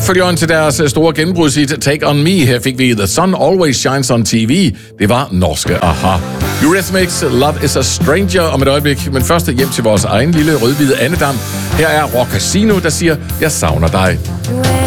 Opfølgeren til deres store gennembrudshit Take On Me, her fik vi The Sun Always Shines On TV. Det var norske Aha. Eurythmics, Love Is A Stranger om et øjeblik, men først hjem til vores egen lille rødhvide andedam. Her er Rock Casino, der siger, jeg savner dig.